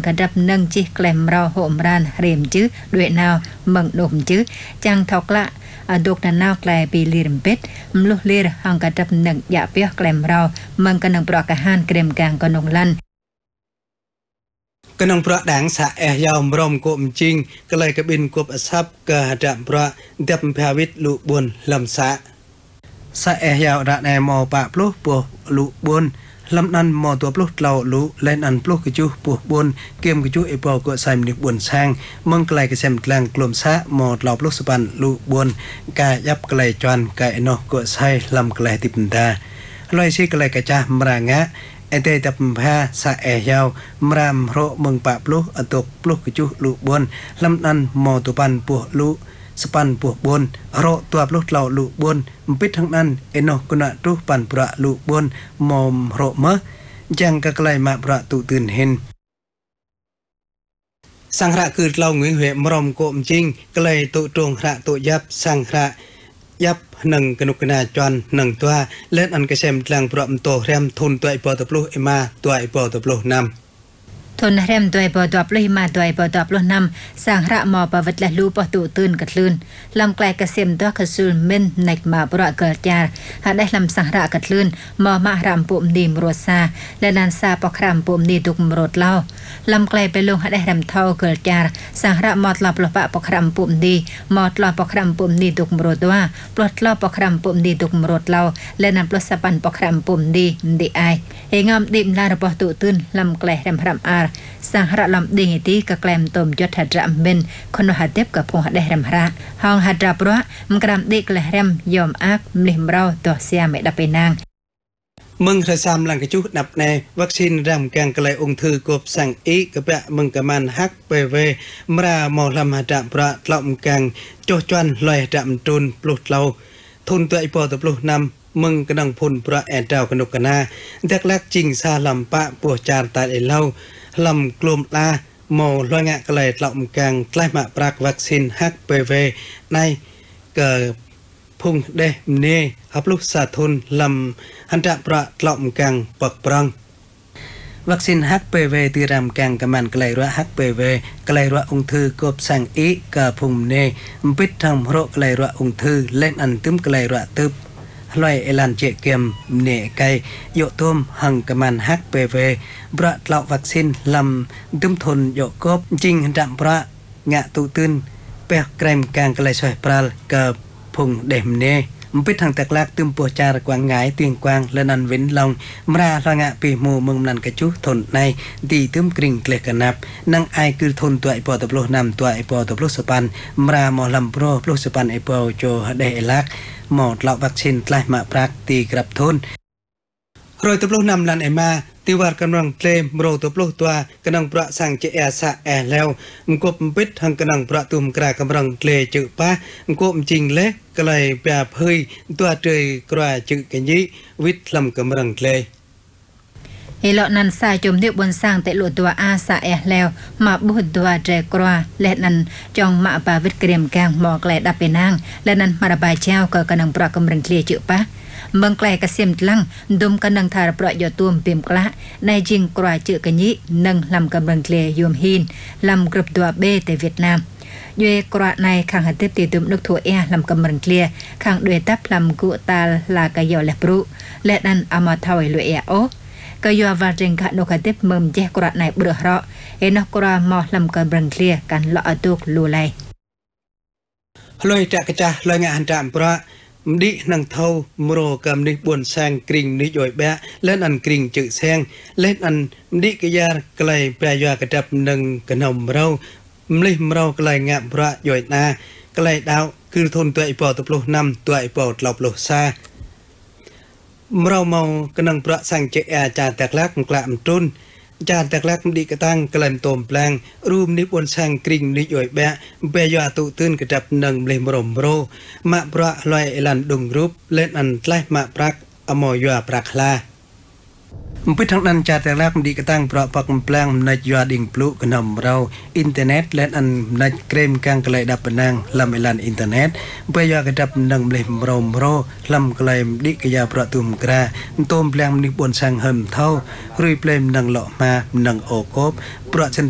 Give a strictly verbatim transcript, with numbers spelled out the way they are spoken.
กระดับนังจิแกลมเราโหมรานเรียมจื้อด้วยนาวเมืองดมจื้อจังทอกละดกนันนาวแกลปีลีริมเป็ดมลุเลียหังกระดับนังยาเปียแกลมเราเมืองกันนังปรากะหานเกรมกลางกนงลันกนงประดังสะแอยาวมรมกบจริงก็เลยกบินกบซับกระดับประดับพาวิทลุบุญลำสะสะแอยาวระแนมอปะปลุกปัวลุบุญลำนั้นมอตัวปลุกเราลุเล่นอันปลุกกระจุปัวบุญเกมกระจุไอปอก็ใส่มิบุญแซงมึงไกลกระเซมกลางกลุ่มสะมอเราปลุกสปันลุบุญกายับไกลจวนกายนอกก็ใส่ลำไกลติปดาลอยซีไกลกระจามรางะไอเตตับพาสะแอยาวมรามโรเมืองปะปลุกอตกปลุกกระจุลุบนลำนั้นมอตัวปันปัวลุสปันปัวบนโรตัวปลุกเราลุบนปิดทั้งนั้นเอนกุณะทุปันประลุบนมอมโรมะยังกะไกลมาประตูตื่นเห็นสังหะคือเราหงวยเหวมรมโกมจริงกลายตุตรงหะตุยับสังหะยับหนึ่งกนุกนาจรหนึ่งตัวเล่นอันกระเซมกลางปรอมโตแรมทุนตัวไอปอตปลุเอมาตัวไอปอตปลุนำทนแรมตัวไอปอตปลุมาตัวไอปอตปลุนำสังหะมอปวัตละลูปตุตื่นกัดลื่นลำไกลกระเซมตัวขสุลเมนในมาปรากเกิดยาหาได้ลำสังหะกัดลื่นมอมารำปุ่มดีมรวซาและนันซาปครามปุ่มดีตุกมรดเล่าลำไกลไปลงหาได้รำเท่าเกิดยาสังหะมอดลาปลปะปครามปุ่มดีมอดลาปครามปุ่มดีตุกมรดว่าปลดลาปครามปุ่มดีตุกมรดเล่าและนันปลดสปันปครามปุ่มดีดีไอเองอมดิมลาระปตุตื่นลำไกลรำพรำอาร์สังหะลำดิ่งตีกะแกลมตมยศหัดรำเบนคนหัดเต็บกับพงหัดได้รำระห้องหัดรับระมกรำเด็กและรำยอมอักมลิมเราตัวเสียไม่ดับไปนางมึงเคยซ้ำหลังกระจุกนับในวัคซีนรำแกงกระไรองค์ถือกบสั่งอีกระเปะมึงกระมันฮักไปเวมรามอลำหัดประตลอมแกงโจจวนลอยดำตุนปลุกเราทุนตัวไอปอตปลุกนำมึงกระดังพุนประแอดดาวกนกนาเด็กลักจริงซาลำปะปวดจานตายไอเล่าลำกลุ่มลาโมลอยงะกระไรตลอมแกงใกล้มาปรากวัคซีนฮักไปเวในเกิดพุ่งเดเนฮับลูกสาทุนลำหันจะประตลอมแกงปักปรังวัคซีนฮักเปเวตีรำแกงกำมันไกลรัวฮักเปเวไกลรัวองถือกบสังอีกะพุ่งเนมปิดทำโรไกลรัวองถือเล่นอันตึมไกลรัวตึบลอยเอลันเจเกมเนไกโยต้มหังกำมันฮักเปเวประตลอวัคซีนลำตึมทนโยกบจริงดับประงะตุตื่นเปะแกรมแกงไกลสวยปราลกับพุ่งเดมเนมปิดทางตะกลักตึมปัวจารกวางงายเตียงกวางและนันเว้นลองมราลงะปีมูมึงนันกระจุทนในดีตึมกริ่งเกลกันนับนั่งไอคือทนตัวไอปอตะปลุนำตัวไอปอตะปลุสปันมรามอลำโปรปลุสปันไอปอโจเดลักหมอดเหล่าวัคซีนไกลมาปรักตีกรับทุนโรยตะปลุนำลันไอมาติวาร์กำลังเตมโรตปลุตัวกำลังประสังเจแอสะแอแล้วมกบปิดทางกำลังประตุมกรากำลังเกลจืปะมกบจริงเละก็เลยแปรเผยตัวเจยกราจืกันยิวิทลำกำลังเกลเฮลนันสายจมเดียบบนสร้างแต่หลุดตัวอาสะแอแล้วมาบุดตัวเจกราและนันจองมาปาวิทเกรียมแกงหมอกแลดับเป็นนางและนันมาระบายเจ้าก็กำลังประกำลังเกลจืปะเมืองไกลกระเสียมลังดมกันนังทารประโยชน์ตัวเปี่ยมกละในจิงกราจืกันยินังลำกำลังเกลยมหินลำกรุบตัวเบแต่เวียดนามยูเอกราในขังหัดเตติตุมนกถั่วแอลำกำลังเกลียขังด้วยตับลำกุตาลากะยอและปรุและนันอามาทวยลุเอโอกะยอวาเจงกะนกหัดเตเมืองเจกราในเบือเราเอนกราหมอลำกำลังเกลียกันละอตุกลูไลลอยจากกระจาลอยงานจามปราดินังเท่ามโรกำนิบวนแซงกริ่งนิยอยแบะเล่นอันกริ่งจืดแซงเล่นอันดิกยาไกลแปรยากระดับหนึ่งกระนมเรามลิมเราไกลงะพระย่อยนาไกลดาวคือทนตัวไอปอตปลุนำตัวไอปอตหลบหลบซาเราเมากระนังพระสังเจอาจารย์แตกลักกลามตุนจานแตกลักดีกระตั้งกลั่นโตมแปลงรูมนิบวนแซงกริ่งนิยอยแบะเปยาตุตื่นกระดับหนึ่งเลมรมโรมะพระลอยเอลันดุงรูปเล่นอันไล่มะปรักอมอยาปรักลาพิทักษ์นันจัดแต่แรกดีกระตั้งเพราะปักแปลงในยอดิ่งปลุกนำเราอินเทอร์เน็ตและอันในเกรมกางกลายดับปนังลำเอลันอินเทอร์เน็ตเพื่อยากระดับนังเบลมรมโรลำกลายดิกยาประตุมกระต้มแปลงนิบวนสังเหิมเท่ารุยเปลมนังหล่อมานังโอกบประชัน